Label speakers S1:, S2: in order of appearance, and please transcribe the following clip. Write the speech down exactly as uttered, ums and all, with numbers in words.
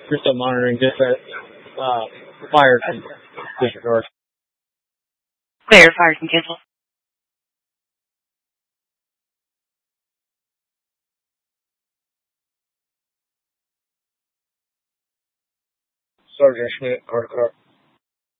S1: You're still monitoring dispatch. Uh, fire from District North.
S2: Clear, fire can cancel.
S1: Sergeant Schmidt, car to car.